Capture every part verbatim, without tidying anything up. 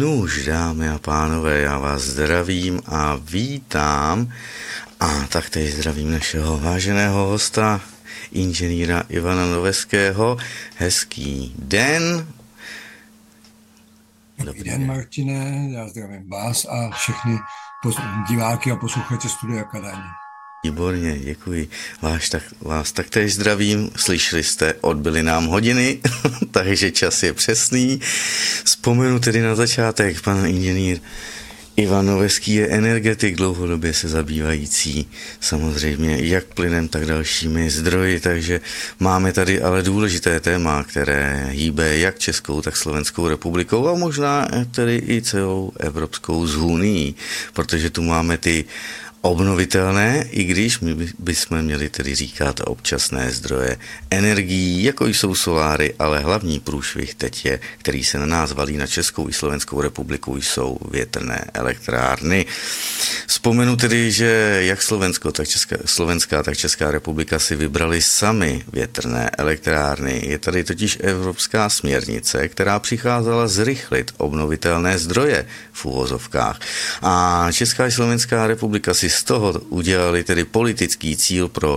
Nuž, dámy a pánové, já vás zdravím a vítám a taktéž zdravím našeho váženého hosta, inženýra Ivana Noveského. Hezký den. Dobrý den, Martine, já zdravím vás a všechny diváky a posluchače Studia Akademie. Výborně, děkuji. Vás, tak, vás taktéž zdravím. Slyšeli jste, odbyly nám hodiny, takže čas je přesný. Vzpomenu tedy na začátek, pan inženýr Ivan Noveský je energetik, dlouhodobě se zabývající samozřejmě jak plynem, tak dalšími zdroji, takže máme tady ale důležité téma, které hýbe jak Českou, tak Slovenskou republikou a možná tedy i celou Evropskou unií, protože tu máme ty obnovitelné, i když my bychom měli tedy říkat občasné zdroje energií, jako jsou soláry, ale hlavní průšvih teď je, který se na nás valí na Českou i Slovenskou republiku, jsou větrné elektrárny. Vzpomenu tedy, že jak Slovensko, tak Česká, Slovenská, tak Česká republika si vybrali sami větrné elektrárny. Je tady totiž evropská směrnice, která přicházela zrychlit obnovitelné zdroje v uvozovkách. A Česká i Slovenská republika si z toho udělali tedy politický cíl pro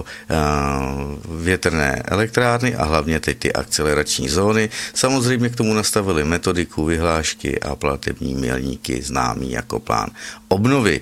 uh, větrné elektrárny a hlavně teď ty akcelerační zóny. Samozřejmě k tomu nastavili metodiku, vyhlášky a platební milníky známý jako plán obnovy.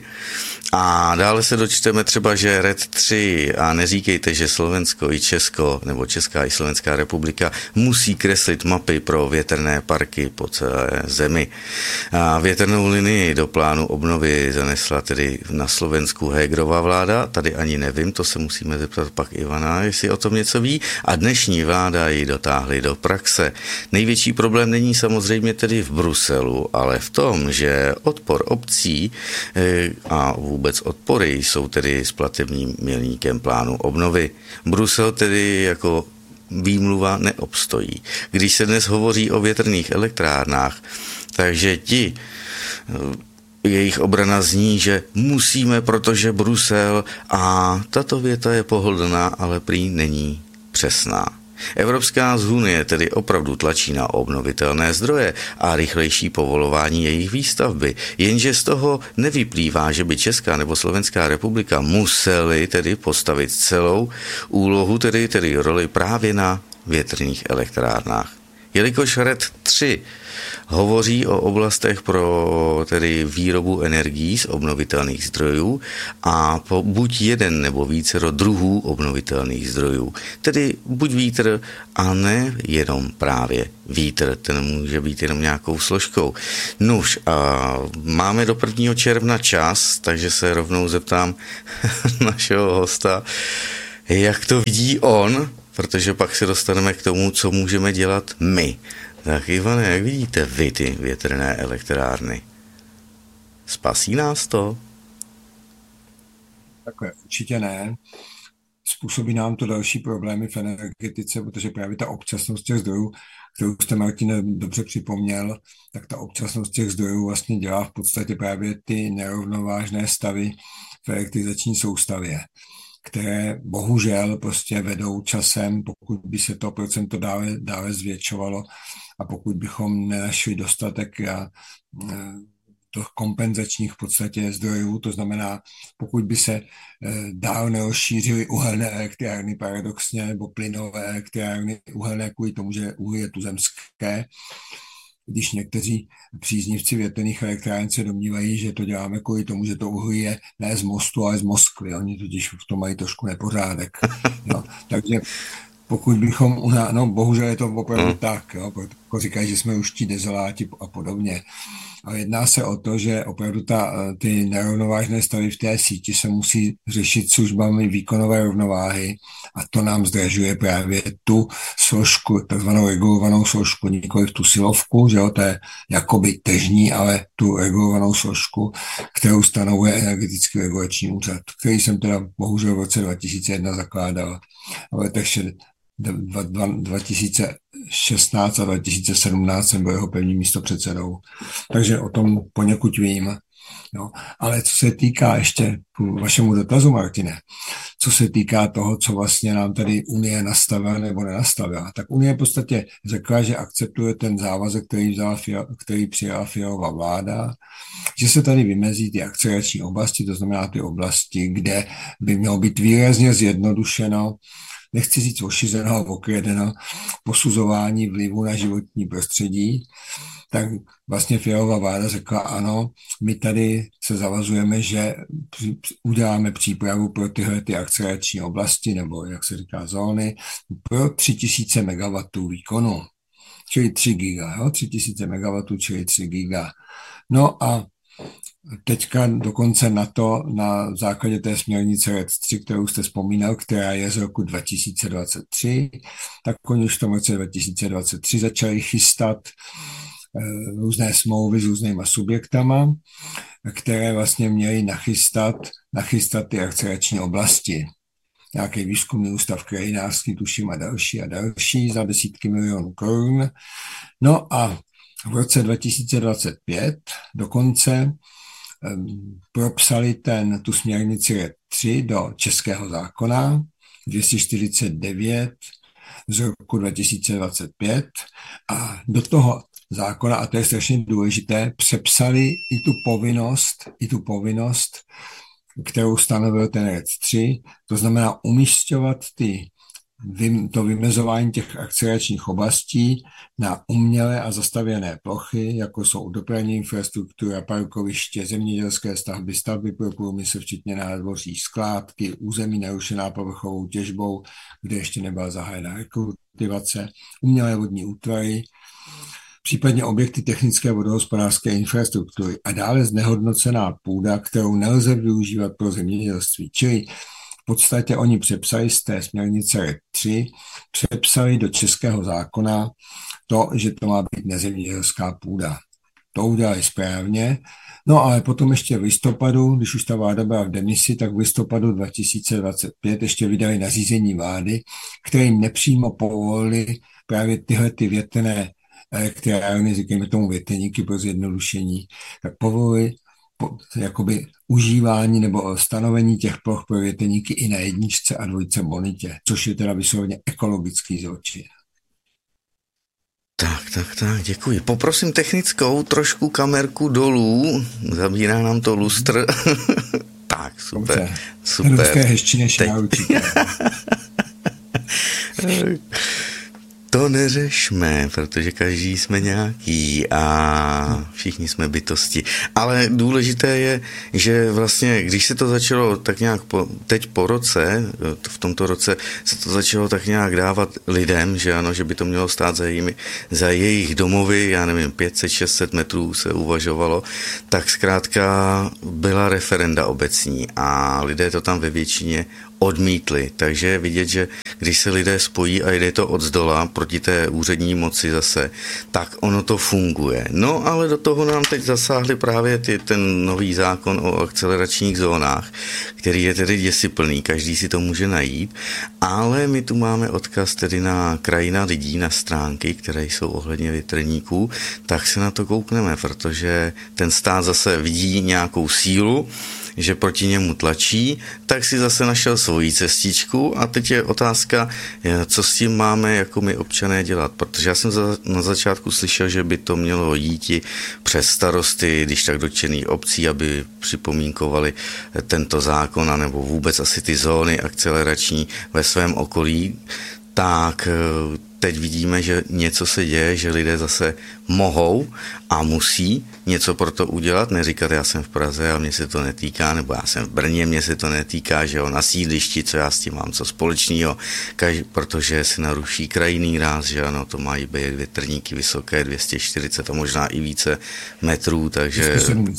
A dále se dočteme třeba, že R E D tři, a neříkejte, že Slovensko i Česko, nebo Česká i Slovenská republika musí kreslit mapy pro větrné parky po celé zemi. A větrnou linii do plánu obnovy zanesla tedy na Slovensku Hegerová vláda, tady ani nevím, to se musíme zeptat pak Ivana, jestli o tom něco ví, a dnešní vláda ji dotáhly do praxe. Největší problém není samozřejmě tedy v Bruselu, ale v tom, že odpor obcí a vůbec odpory jsou tedy s platebním milníkem plánu obnovy. Brusel tedy jako výmluva neobstojí. Když se dnes hovoří o větrných elektrárnách, takže ti jejich obrana zní, že musíme, protože Brusel, a tato věta je pohodlná, ale prý není přesná. Evropská unie tedy opravdu tlačí na obnovitelné zdroje a rychlejší povolování jejich výstavby, jenže z toho nevyplývá, že by Česká nebo Slovenská republika museli tedy postavit celou úlohu, tedy, tedy roli právě na větrných elektrárnách. Jelikož R E D tři hovoří o oblastech pro tedy výrobu energií z obnovitelných zdrojů a po buď jeden nebo vícero druhů obnovitelných zdrojů. Tedy buď vítr a ne jenom právě vítr, ten může být jenom nějakou složkou. Nuž, a máme do prvního června čas, takže se rovnou zeptám našeho hosta, jak to vidí on, protože pak se dostaneme k tomu, co můžeme dělat my. Tak Ivane, jak vidíte vy ty větrné elektrárny? Spasí nás to? Takhle, určitě ne. Způsobí nám to další problémy v energetice, protože právě ta občasnost těch zdrojů, kterou jste, Martine, dobře připomněl, tak ta občasnost těch zdrojů vlastně dělá v podstatě právě ty nerovnovážné stavy v elektrizační soustavě, které bohužel prostě vedou časem, pokud by se to procento dále, dále zvětšovalo a pokud bychom nenašli dostatek a, do kompenzačních v podstatě zdrojů, to znamená, pokud by se dál nerozšířily uhelné elektrárny paradoxně, nebo plynové elektrárny uhelné kvůli tomu, že uhlí je tuzemské, když někteří příznivci větrných elektráren se domnívají, že to děláme kvůli tomu, že to uhlí je ne z Mostu, ale z Moskvy. Oni totiž v tom mají trošku nepořádek. No, takže pokud bychom, no bohužel je to opravdu hmm. tak, jo, jako říkají, že jsme už ti dezoláti a podobně. A jedná se o to, že opravdu ta, ty nerovnovážné stavy v té síti se musí řešit službami výkonové rovnováhy a to nám zdražuje právě tu složku, takzvanou regulovanou složku, nikoli tu silovku, že jo, to je jakoby tržní, ale tu regulovanou složku, kterou stanovuje Energetický regulační úřad, který jsem teda bohužel v roce dva tisíce jedna zakládal. Ale takže dva tisíce šestnáct a dva tisíce sedmnáct jsem byl jeho prvním místopředsedou. Takže o tom poněkud vím. No, ale co se týká ještě k vašemu dotazu, Martine, co se týká toho, co vlastně nám tady Unie nastavila nebo nenastavila, tak Unie v podstatě řekla, že akceptuje ten závazek, který, vzala, který přijala Fialová vláda, že se tady vymezí ty akcelerační oblasti, to znamená ty oblasti, kde by mělo být výrazně zjednodušeno, nechci říct ošizeno a okradeno, posuzování vlivu na životní prostředí, tak vlastně Fialová vláda řekla ano, my tady se zavazujeme, že uděláme přípravu pro tyhle ty akcelerační oblasti, nebo jak se říká zóny, pro tři tisíce megawattů výkonu, čili tři giga, jo? tři tisíce megawattů, čili tři giga. No a teďka dokonce na to, na základě té směrnice R E D tři, kterou jste vzpomínal, která je z roku dva tisíce dvacet tři, tak oni už v tom roce dva tisíce dvacet tři začali chystat různé smlouvy s různýma subjektama, které vlastně měly nachystat, nachystat ty akcelerační oblasti. Nějaký výzkumný ústav krajinářský, tuším, a další a další za desítky milionů korun. No a v roce dva tisíce dvacet pět dokonce um, propsali ten, tu směrnici R E D tři do českého zákona dvě stě čtyřicet devět z roku dva tisíce dvacet pět a do toho zákona, a to je strašně důležité, přepsali i tu povinnost, i tu povinnost, kterou stanovil ten R E D tři, to znamená umísťovat ty, to vymezování těch akceleračních oblastí na umělé a zastavěné plochy, jako jsou dopravní infrastruktura, parkoviště, zemědělské stavby, stavby pro průmysl, včetně nádvoří, skládky, území narušená povrchovou těžbou, kde ještě nebyla zahájena rekultivace, umělé vodní útvary, případně objekty technické vodohospodářské infrastruktury a dále znehodnocená půda, kterou nelze využívat pro zemědělství. Čili v podstatě oni přepsali z té směrnice R E D tři, přepsali do českého zákona to, že to má být nezemědělská půda. To udělali správně. No ale potom ještě v listopadu, když už ta vláda byla v demisi, tak v listopadu dva tisíce dvacet pět ještě vydali nařízení vlády, které jim nepřímo povolili právě tyhle ty větrné elektrárny, říkáme tomu větrníky pro zjednodušení, tak povolili po, jakoby užívání nebo stanovení těch ploch pro větrníky i na jedničce a dvojce bonitě, což je teda vysloveně ekologický zločin. Tak, tak, tak, děkuji. Poprosím technickou trošku kamerku dolů, zabírá nám to lustr. Tak, super, Dobře. super. Ruské hezčí než já určitě. To neřešme, protože každý jsme nějaký a všichni jsme bytosti. Ale důležité je, že vlastně, když se to začalo tak nějak po, teď po roce, v tomto roce se to začalo tak nějak dávat lidem, že ano, že by to mělo stát za, jimi, za jejich domovy, já nevím, pět set šest set metrů se uvažovalo, tak zkrátka byla referenda obecní a lidé to tam ve většině odmítli. Takže je vidět, že když se lidé spojí a jde to od zdola proti té úřední moci zase, tak ono to funguje. No ale do toho nám teď zasáhli právě ty, ten nový zákon o akceleračních zónách, který je tedy děsiplný, každý si to může najít, ale my tu máme odkaz tedy na Krajina lidí, na stránky, které jsou ohledně větrníků, tak se na to koukneme, protože ten stát zase vidí nějakou sílu, že proti němu tlačí, tak si zase našel svoji cestičku a teď je otázka, co s tím máme jako my občané dělat, protože já jsem za, na začátku slyšel, že by to mělo jít i přes starosty, když tak dotčených obcí, aby připomínkovali tento zákon, nebo vůbec asi ty zóny akcelerační ve svém okolí, tak teď vidíme, že něco se děje, že lidé zase mohou a musí něco pro to udělat, neříkat, já jsem v Praze a mě se to netýká, nebo já jsem v Brně, mě se to netýká, že jo, na sídlišti, co já s tím mám, co společného, kaž, protože se naruší krajinný ráz, že ano, to mají být větrníky vysoké dvě stě čtyřicet a možná i více metrů, takže,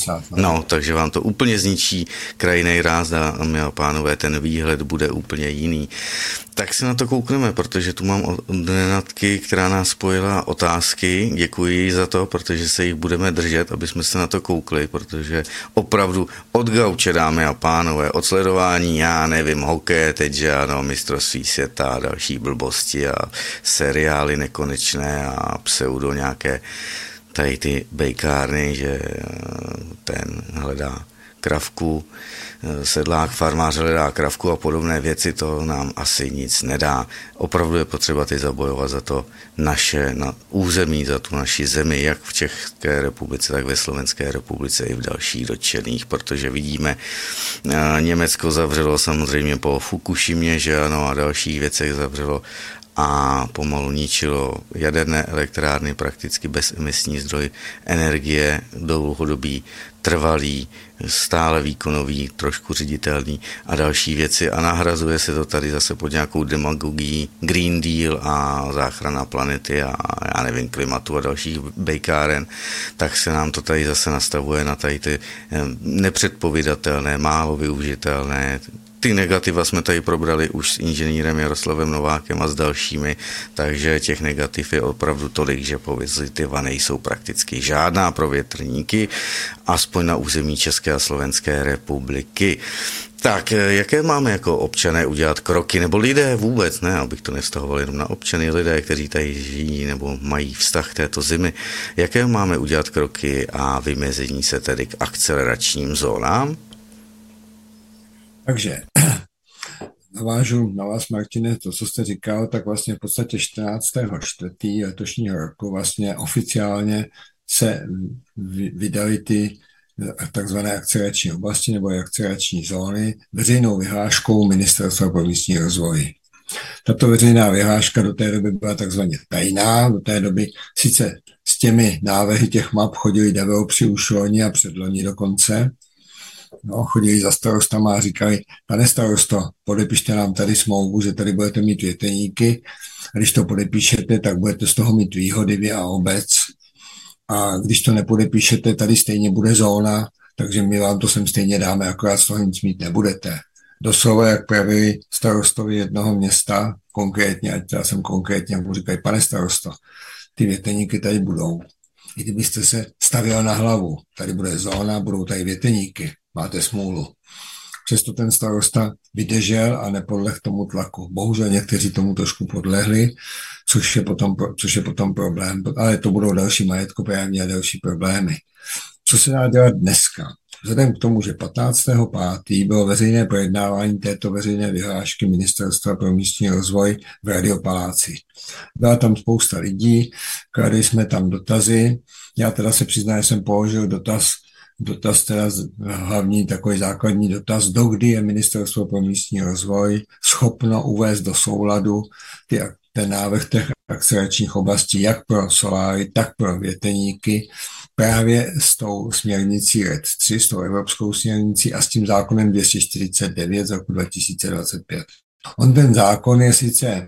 no, takže vám to úplně zničí krajinný ráz, dámy a pánové, ten výhled bude úplně jiný. Tak se na to koukneme, protože tu mám od Nenadky, která nás spojila otázky. Děkuji za to, protože se jich budeme držet, aby jsme se na to koukli, protože opravdu od gauče, dámy a pánové, od sledování, já nevím, hokeje, teď, že ano, mistrovství světa a další blbosti a seriály nekonečné a pseudo nějaké tady ty bejkárny, že ten hledá kravku, sedlák, farmář hledá kravku a podobné věci, to nám asi nic nedá. Opravdu je potřeba ty zabojovat za to naše na území, za tu naši zemi, jak v České republice, tak ve Slovenské republice i v dalších dotčených, protože vidíme, Německo zavřelo samozřejmě po Fukushimě, že ano, a dalších věcech zavřelo a pomalu ničilo jaderné elektrárny, prakticky bezemisní zdroj energie, dlouhodobý, trvalý, stále výkonový, trošku ředitelný a další věci a nahrazuje se to tady zase pod nějakou demagogií Green Deal a záchrana planety a já nevím, klimatu a dalších bejkáren, tak se nám to tady zase nastavuje na tady ty nepředpovídatelné, málo využitelné. Ty negativa jsme tady probrali už s inženýrem Jaroslavem Novákem a s dalšími, takže těch negativ je opravdu tolik, že pozitiva nejsou prakticky žádná pro větrníky, aspoň na území České a Slovenské republiky. Tak, jaké máme jako občané udělat kroky, nebo lidé vůbec, ne, abych to nevztahoval jenom na občany, lidé, kteří tady žijí nebo mají vztah k této zemi, jaké máme udělat kroky a vymezení se tedy k akceleračním zónám? Takže navážu na vás, Martine, to, co jste říkal, tak vlastně v podstatě čtrnáctého čtvrtého letošního roku vlastně oficiálně se vydali ty takzvané akcelerační oblasti nebo akcelerační zóny veřejnou vyhláškou Ministerstva pro místní rozvoj. Tato veřejná vyhláška do té doby byla takzvaně tajná, do té doby sice s těmi návrhy těch map chodili developeři už loni a předloni dokonce, no, chodili za starostama a říkali, pane starosto, podepište nám tady smlouvu, že tady budete mít větrníky a když to podepíšete, tak budete z toho mít výhody vy a obec a když to nepodepíšete, tady stejně bude zóna, takže my vám to sem stejně dáme, akorát z toho nic mít nebudete. Doslova, jak pravili starostovi jednoho města, konkrétně, ať já jsem konkrétně, jak mu říkají, pane starosto, ty větrníky tady budou. I kdybyste se stavil na hlavu, tady bude zóna, budou tady větrníky, máte smůlu. Přesto ten starosta vydržel a nepodlehl tomu tlaku. Bohužel někteří tomu trošku podlehli, což je potom, což je potom problém, ale to budou další majetkoprávní a další problémy. Co se dá dělat dneska? Vzhledem k tomu, že patnáctého pátého bylo veřejné projednávání této veřejné vyhlášky Ministerstva pro místní rozvoj v Radiopaláci. Byla tam spousta lidí, kladli jsme tam dotazy. Já teda se přiznám, že jsem položil dotaz, dotaz teda hlavní takový základní dotaz, dokdy je Ministerstvo pro místní rozvoj schopno uvést do souladu ty, ten návrh těch akceleračních oblastí, jak pro soláry, tak pro větrníky, právě s tou směrnicí R E D tři, s tou evropskou směrnicí a s tím zákonem dvě stě čtyřicet devět z roku dva tisíce dvacet pět. On ten zákon je sice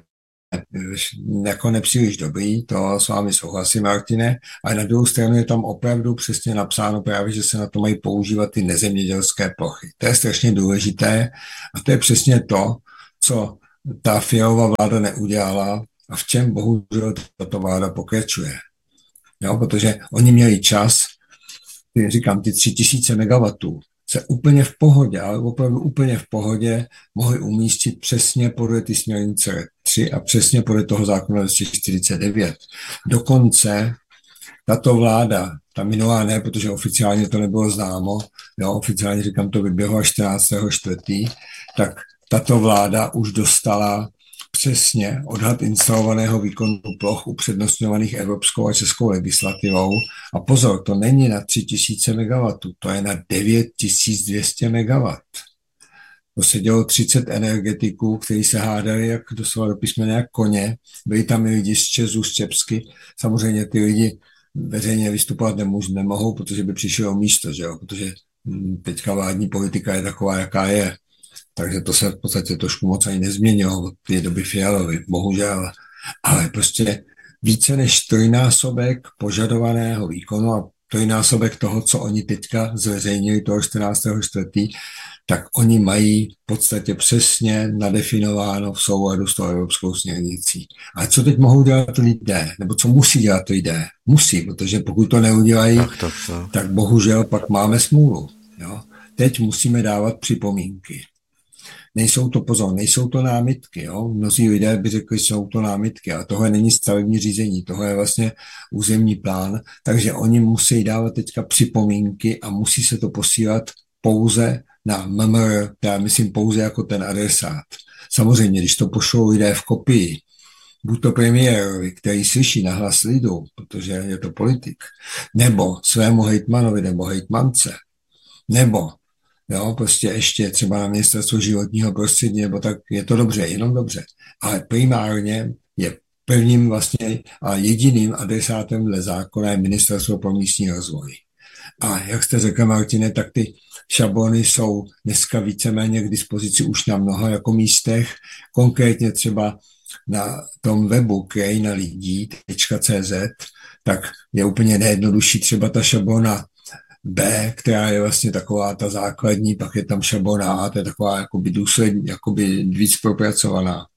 jako nepříliš dobrý, to s vámi souhlasím, Martine, ale na druhou stranu je tam opravdu přesně napsáno právě, že se na to mají používat ty nezemědělské plochy. To je strašně důležité a to je přesně to, co ta Fialová vláda neudělala a v čem bohužel tato vláda pokračuje. Jo, protože oni měli čas, říkám, ty tři tisíce megawattů se úplně v pohodě, ale opravdu úplně v pohodě mohli umístit přesně podle ty směrnice R E D tři a přesně podle toho zákona dvě stě čtyřicet devět. Dokonce tato vláda, ta minulá ne, protože oficiálně to nebylo známo, jo, oficiálně říkám, to vyběhlo až čtrnáctého čtvrtého tak tato vláda už dostala přesně odhad instalovaného výkonu ploch upřednostňovaných evropskou a českou legislativou. A pozor, to není na tři tisíce megawattů, to je na devět tisíc dvě stě megawattů. To se dělo třicet energetiků, kteří se hádali jak doslova do písmene jak koně. Byli tam i lidi z Česu, z Čepsky. Samozřejmě ty lidi veřejně vystupovat nemůžu, nemohou, protože by přišli o místo, že jo? Protože teďka vládní politika je taková, jaká je. Takže to se v podstatě trošku moc ani nezměnilo od té doby Fialovy, bohužel. Ale prostě více než trojnásobek požadovaného výkonu a trojnásobek toho, co oni teďka zveřejnili toho čtrnáctého čtvrtého tak oni mají v podstatě přesně nadefinováno v souladu s tou evropskou směrnicí. Ale co teď mohou dělat lidé? Nebo co musí dělat lidé? Musí, protože pokud to neudělají, tak, to, tak bohužel pak máme smůlu. Jo? Teď musíme dávat připomínky. Nejsou to, pozor, nejsou to námitky, jo? Mnozí lidé by řekli, že jsou to námitky, ale tohle není stavební řízení, tohle je vlastně územní plán, takže oni musí dávat teďka připomínky a musí se to posílat pouze na M M R, já myslím pouze jako ten adresát. Samozřejmě, když to pošlou lidé v kopii, buď to premiérovi, který slyší na hlas lidu, protože je to politik, nebo svému hejtmanovi nebo hejtmance, nebo jo, prostě ještě třeba na ministerstvo životního prostředí, nebo tak je to dobře, jenom dobře. Ale primárně je prvním vlastně a jediným adresátem dle zákona je ministerstvo pro místní rozvoj. A jak jste řekl, Martine, tak ty šablony jsou dneska víceméně k dispozici už na mnoha jako místech, konkrétně třeba na tom webu krajina lidí tečka cé zet, tak je úplně nejjednodušší třeba ta šablona B, která je vlastně taková ta základní, pak je tam šablona A, to je taková jakoby důsledně, jakoby víc propracovaná.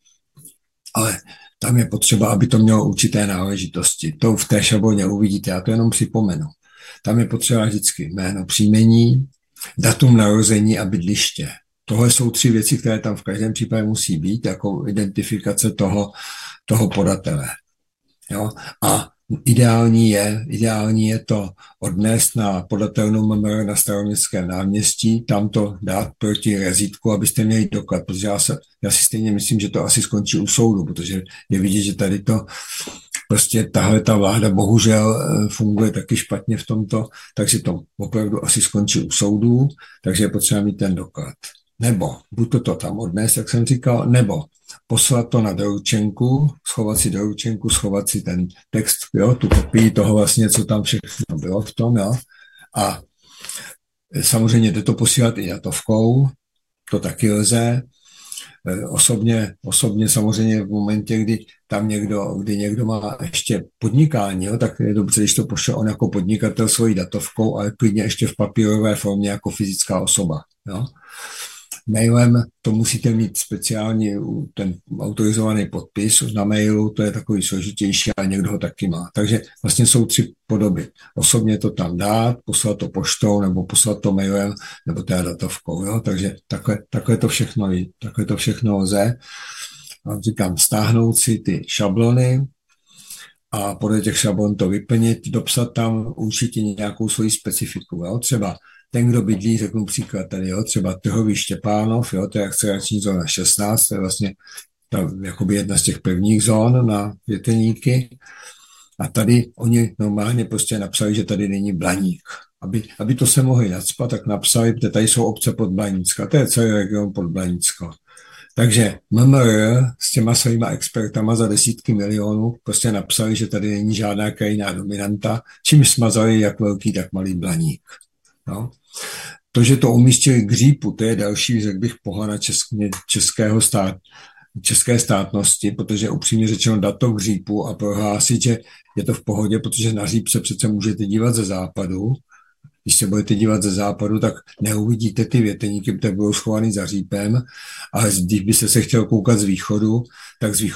Ale tam je potřeba, aby to mělo určité náležitosti. To v té šabloně uvidíte, já to jenom připomenu. Tam je potřeba vždycky jméno, příjmení, datum narození a bydliště. Tohle jsou tři věci, které tam v každém případě musí být, jako identifikace toho, toho podatele. Jo? A ideální je, ideální je to odnést na podatelnu M M R na Staroměstském náměstí, tam to dát proti rezítku, abyste měli doklad, protože já, se, já si stejně myslím, že to asi skončí u soudu, protože je vidět, že tady to prostě tahle ta vláda bohužel funguje taky špatně v tomto, takže to opravdu asi skončí u soudů, takže je potřeba mít ten doklad. Nebo buď to, to tam odnést, jak jsem říkal, nebo poslat to na doručenku, schovat si doručenku, schovat si ten text, jo, tu kopii toho vlastně, co tam všechno bylo v tom, jo. A samozřejmě jde to posílat i datovkou, to taky lze. Osobně, osobně samozřejmě v momentě, kdy tam někdo, kdy někdo má ještě podnikání, jo, tak je dobře, když to pošle on jako podnikatel svojí datovkou, ale klidně ještě v papírové formě jako fyzická osoba, jo. Mailem to musíte mít speciální ten autorizovaný podpis na mailu, to je takový složitější, ale někdo ho taky má. Takže vlastně jsou tři podoby. Osobně to tam dát, poslat to poštou, nebo poslat to mailem, nebo teda datovkou. Jo? Takže takhle, takhle, to všechno, takhle to všechno lze. A říkám, stáhnout si ty šablony a podle těch šablon to vyplnit, dopsat tam určitě nějakou svoji specifiku. Jo? Třeba ten, kdo bydlí, řeknu příklad tady, jo, třeba Trhový Štěpánov, jo, to je akcelerační zóna šestnáct, to je vlastně ta, jakoby jedna z těch prvních zón na větrníky. A tady oni normálně prostě napsali, že tady není Blaník. Aby, aby to se mohli nacpat, tak napsali, že tady jsou obce pod Blanícko. To je celý region pod Blanícko. Takže M M R s těma svýma expertama za desítky milionů prostě napsali, že tady není žádná krajinná dominanta, čím smazali jak velký, tak malý Blaník. No. To, že to umístili k Řípu, to je další, řekl bych, pohana české, českého stát, české státnosti, protože upřímně řečeno dát to k Řípu a prohlásit, že je to v pohodě, protože na Říp se přece můžete dívat ze západu. Když se budete dívat ze západu, tak neuvidíte ty větrníky, které budou schovaný za Řípem, ale když byste se chtěl koukat z východu, tak z východu